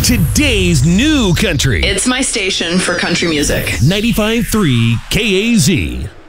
Today's new country. It's my station for country music. 95.3 KAZ.